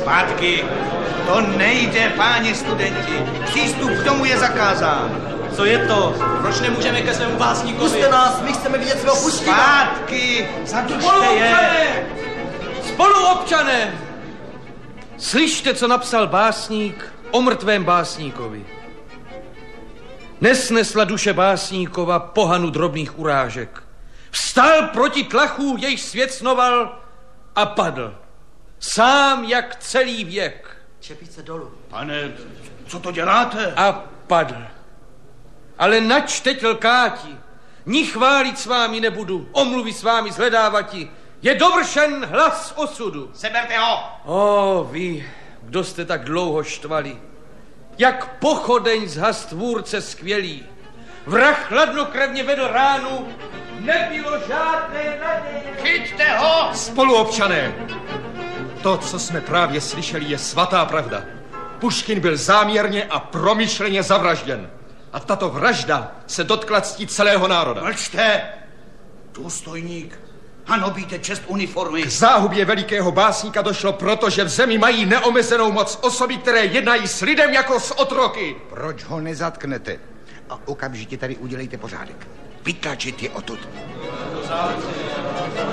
Zpátky. To nejde, páni studenti. Přístup k tomu je zakázán. Co je to? Proč nemůžeme ke svému básníkovi? Puste nás, my chceme vidět svého Puškina. Zpátky. Zadržte je. Spoluobčané! Slyšte, co napsal básník o mrtvém básníkovi. Nesnesla duše básníkova pohanu drobných urážek. Vstal proti tlachu, jejž svět snoval a padl. Sám jak celý věk. Čepice dolů. Pane, co to děláte? A padl. Ale nač teď lkáti, ni chválit s vámi nebudu, omluvy s vámi zhledávati. Je dovršen hlas osudu. Seberte ho. O, vy, kdo jste tak dlouho štvali, jak pochodeň zhas tvůrce skvělý. Vrah chladnokrevně vedl ránu, nebylo žádné naděje. Chyťte ho. Spoluobčané, to, co jsme právě slyšeli, je svatá pravda. Puškin byl záměrně a promyšleně zavražděn. A tato vražda se dotkla cti celého národa. Mlčte. Důstojník. Hanobíte čest uniformy. K záhubě velikého básníka došlo proto, že v zemi mají neomezenou moc osoby, které jednají s lidem jako s otroky. Proč ho nezatknete? A okamžitě tady udělejte pořádek. Vytlačit je odtud.